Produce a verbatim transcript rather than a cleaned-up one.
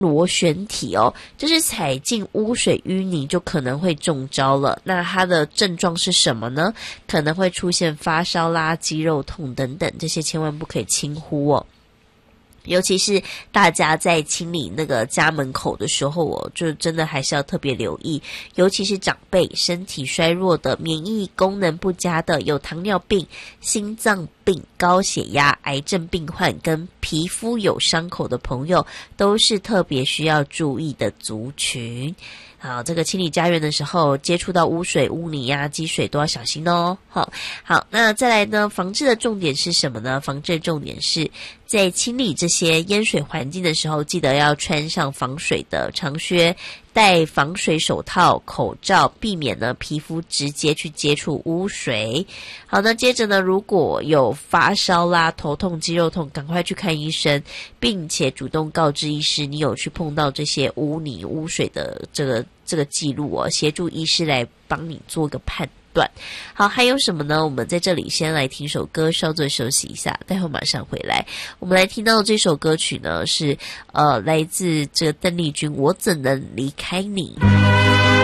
螺旋体哦，就是踩进污水淤泥就可能会中招了。那它的症状是什么呢？可能会出现发烧啦、肌肉痛等等，这些千万不可以轻忽哦。尤其是大家在清理那个家门口的时候哦，就真的还是要特别留意，尤其是长辈、身体衰弱的、免疫功能不佳的、有糖尿病、心脏病、高血压、癌症病患跟皮肤有伤口的朋友，都是特别需要注意的族群。好，这个清理家园的时候，接触到污水、污泥呀、积水都要小心哦。好，好，那再来呢？防治的重点是什么呢？防治的重点是在清理这些淹水环境的时候，记得要穿上防水的长靴，戴防水手套、口罩，避免呢皮肤直接去接触污水。好，那接着呢，如果有发烧啦、头痛、肌肉痛，赶快去看医生，并且主动告知医师你有去碰到这些污泥、污水的这个这个记录哦，协助医师来帮你做个判断。好，还有什么呢？我们在这里先来听首歌，稍作休息一下，待会马上回来。我们来听到这首歌曲呢，是呃来自这个邓丽君《我怎能离开你》。